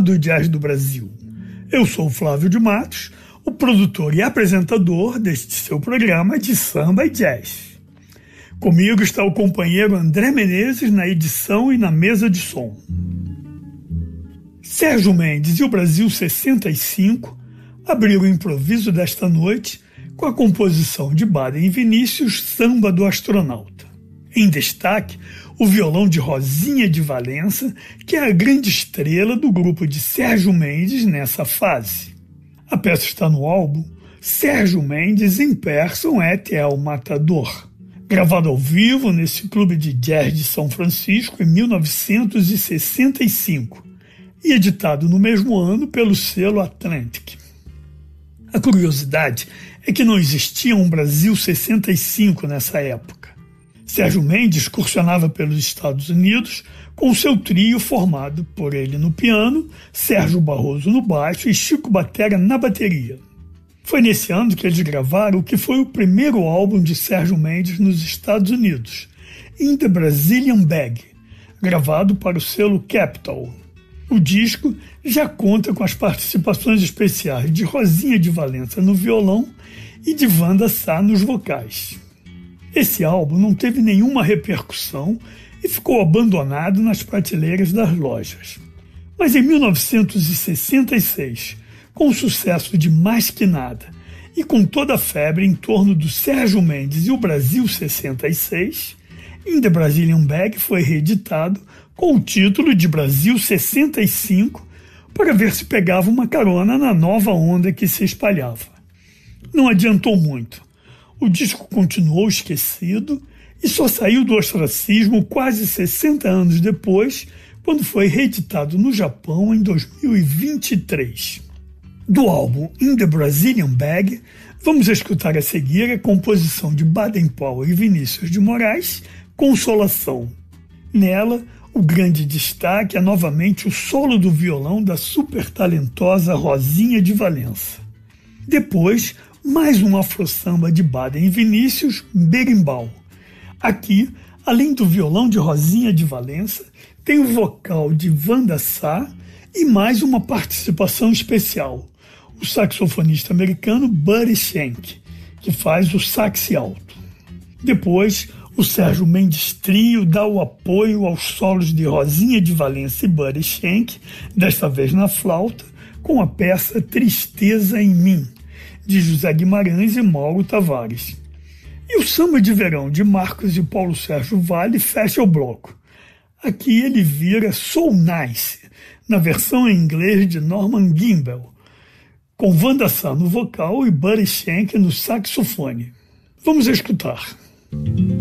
do jazz do Brasil. Eu sou o Flávio de Matos, o produtor e apresentador deste seu programa de samba e jazz. Comigo está o companheiro André Menezes na edição e na mesa de som. Sérgio Mendes e o Brasil 65 abriram o improviso desta noite com a composição de Baden e Vinícius, Samba do Astronauta. Em destaque, o violão de Rosinha de Valença, que é a grande estrela do grupo de Sérgio Mendes nessa fase. A peça está no álbum Sérgio Mendes em Person et El Matador, gravado ao vivo nesse clube de jazz de São Francisco em 1965 e editado no mesmo ano pelo selo Atlantic. A curiosidade é que não existia um Brasil 65 nessa época. Sérgio Mendes excursionava pelos Estados Unidos com seu trio formado por ele no piano, Sérgio Barroso no baixo e Chico Batera na bateria. Foi nesse ano que eles gravaram o que foi o primeiro álbum de Sérgio Mendes nos Estados Unidos, In the Brazilian Bag, gravado para o selo Capitol. O disco já conta com as participações especiais de Rosinha de Valença no violão e de Wanda Sá nos vocais. Esse álbum não teve nenhuma repercussão e ficou abandonado nas prateleiras das lojas. Mas em 1966, com o sucesso de Mais Que Nada e com toda a febre em torno do Sérgio Mendes e o Brasil 66, In the Brazilian Bag foi reeditado com o título de Brasil 65 para ver se pegava uma carona na nova onda que se espalhava. Não adiantou muito. O disco continuou esquecido e só saiu do ostracismo quase 60 anos depois, quando foi reeditado no Japão em 2023. Do álbum In the Brazilian Bag, vamos escutar a seguir a composição de Baden Powell e Vinícius de Moraes, Consolação. Nela, o grande destaque é novamente o solo do violão da super talentosa Rosinha de Valença. Depois, mais um afro-samba de Baden e Vinícius, Berimbau. Aqui, além do violão de Rosinha de Valença, tem o vocal de Wanda Sá e mais uma participação especial, o saxofonista americano Buddy Schenck, que faz o sax alto. Depois, o Sérgio Mendes Trio dá o apoio aos solos de Rosinha de Valença e Buddy Schenck, desta vez na flauta, com a peça Tristeza em Mim, de José Guimarães e Mauro Tavares. E o samba de verão de Marcos e Paulo Sérgio Vale fecha o bloco. Aqui ele vira Soul Nice, na versão em inglês de Norman Gimbel, com Wanda Sá no vocal e Buddy Schenck no saxofone. Vamos escutar.